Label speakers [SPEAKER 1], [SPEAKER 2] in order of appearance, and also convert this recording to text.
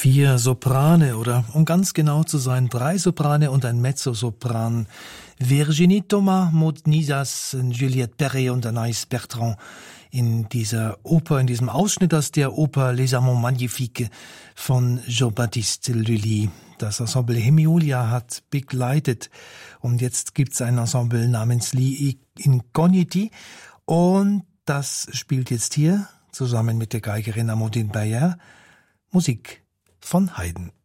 [SPEAKER 1] 4 Soprane oder, um ganz genau zu sein, 3 Soprane und ein Mezzosopran. Virginie Thomas, Maud Nizas, Juliette Perret und Anaïs Bertrand in dieser Oper, in diesem Ausschnitt aus der Oper Les Amants Magnifiques von Jean-Baptiste Lully. Das Ensemble Hemiulia hat begleitet und jetzt gibt's ein Ensemble namens Li Incogniti und das spielt jetzt hier zusammen mit der Geigerin Amandine Bayer Musik von Haydn.